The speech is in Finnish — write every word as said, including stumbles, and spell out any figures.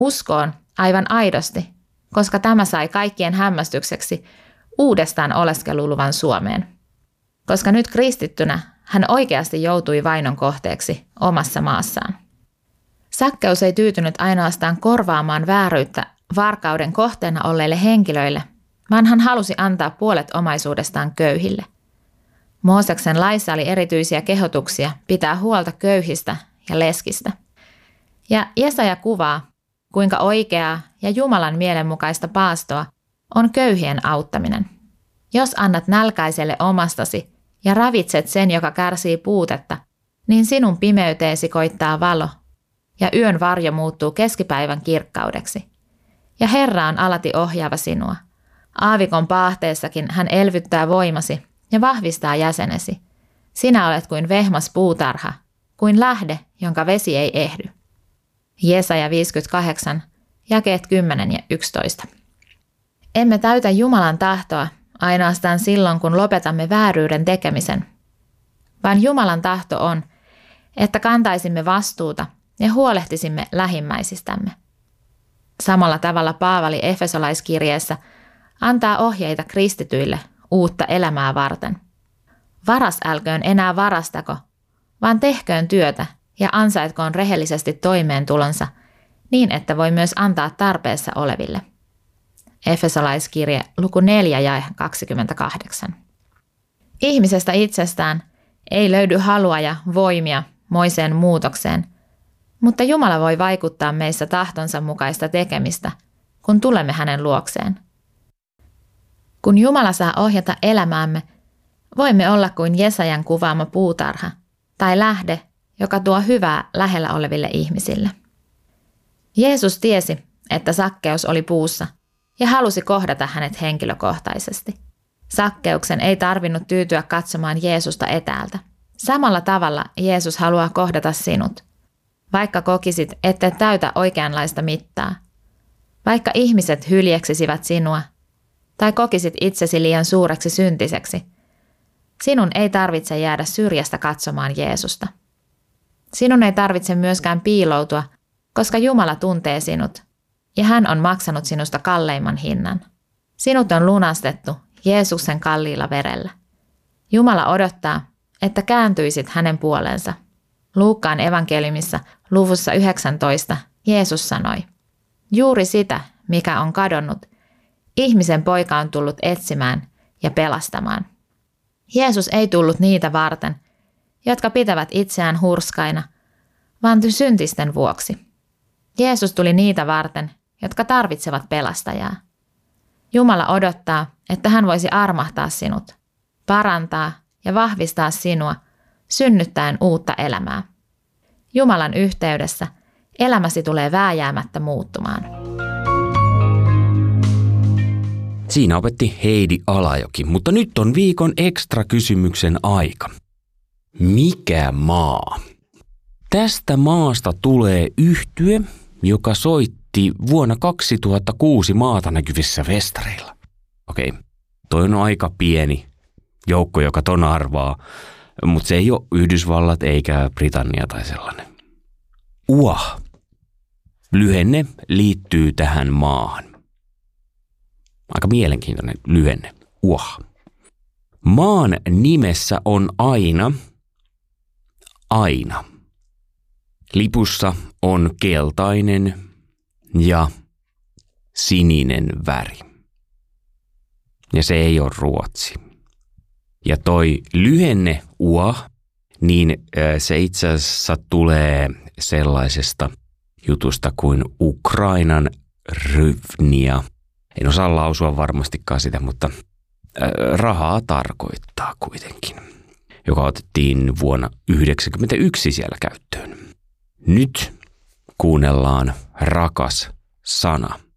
Uskoon aivan aidosti, koska tämä sai kaikkien hämmästykseksi uudestaan oleskeluluvan Suomeen. Koska nyt kristittynä hän oikeasti joutui vainon kohteeksi omassa maassaan. Sakkeus ei tyytynyt ainoastaan korvaamaan vääryyttä varkauden kohteena olleille henkilöille, vaan hän halusi antaa puolet omaisuudestaan köyhille. Mooseksen laissa oli erityisiä kehotuksia pitää huolta köyhistä ja leskistä. Ja Jesaja kuvaa, kuinka oikeaa ja Jumalan mielenmukaista paastoa on köyhien auttaminen. Jos annat nälkäiselle omastasi ja ravitset sen, joka kärsii puutetta, niin sinun pimeyteesi koittaa valo, ja yön varjo muuttuu keskipäivän kirkkaudeksi. Ja Herra on alati ohjaava sinua. Aavikon paahteessakin hän elvyttää voimasi ja vahvistaa jäsenesi. Sinä olet kuin vehmas puutarha, kuin lähde, jonka vesi ei ehdy. Jesaja viisikymmentäkahdeksan, jakeet kymmenen ja yksitoista. Emme täytä Jumalan tahtoa ainoastaan silloin, kun lopetamme vääryyden tekemisen, vaan Jumalan tahto on, että kantaisimme vastuuta ja huolehtisimme lähimmäisistämme. Samalla tavalla Paavali Efesolaiskirjeessä antaa ohjeita kristityille uutta elämää varten. Varas älköön enää varastako, vaan tehköön työtä ja ansaitkoon rehellisesti toimeentulonsa niin, että voi myös antaa tarpeessa oleville. Efesolaiskirje luku neljä jae kaksikymmentäkahdeksan. Ihmisestä itsestään ei löydy halua ja voimia moiseen muutokseen, mutta Jumala voi vaikuttaa meissä tahtonsa mukaista tekemistä, kun tulemme hänen luokseen. Kun Jumala saa ohjata elämäämme, voimme olla kuin Jesajan kuvaama puutarha tai lähde, joka tuo hyvää lähellä oleville ihmisille. Jeesus tiesi, että Sakkeus oli puussa ja halusi kohdata hänet henkilökohtaisesti. Sakkeuksen ei tarvinnut tyytyä katsomaan Jeesusta etäältä. Samalla tavalla Jeesus haluaa kohdata sinut, vaikka kokisit, ette täytä oikeanlaista mittaa. Vaikka ihmiset hyljeksisivät sinua tai kokisit itsesi liian suureksi syntiseksi, sinun ei tarvitse jäädä syrjästä katsomaan Jeesusta. Sinun ei tarvitse myöskään piiloutua, koska Jumala tuntee sinut ja hän on maksanut sinusta kalleimman hinnan. Sinut on lunastettu Jeesuksen kalliilla verellä. Jumala odottaa, että kääntyisit hänen puoleensa. Luukkaan evankeliumissa luvussa yhdeksäntoista Jeesus sanoi, juuri sitä, mikä on kadonnut, ihmisen poika on tullut etsimään ja pelastamaan. Jeesus ei tullut niitä varten, jotka pitävät itseään hurskaina, vaan syntisten vuoksi. Jeesus tuli niitä varten, jotka tarvitsevat pelastajaa. Jumala odottaa, että hän voisi armahtaa sinut, parantaa ja vahvistaa sinua, synnyttäen uutta elämää. Jumalan yhteydessä elämäsi tulee vääjäämättä muuttumaan. Siinä opetti Heidi Alajoki, mutta nyt on viikon ekstra kysymyksen aika. Mikä maa? Tästä maasta tulee yhtye, joka soitti vuonna kaksituhattakuusi maata näkyvissä festareilla. Okei, toi on aika pieni joukko, joka ton arvaa, mutta se ei ole Yhdysvallat eikä Britannia tai sellainen. U A H. Lyhenne liittyy tähän maahan. Aika mielenkiintoinen lyhenne. U A H. Maan nimessä on aina, aina. Lipussa on keltainen ja sininen väri. Ja se ei ole Ruotsi. Ja toi lyhenne U A H, niin se itse asiassa tulee sellaisesta jutusta kuin Ukrainan hryvnia. En osaa lausua varmastikaan sitä, mutta rahaa tarkoittaa kuitenkin, joka otettiin vuonna yhdeksänkymmentäyksi siellä käyttöön. Nyt kuunnellaan rakas sana.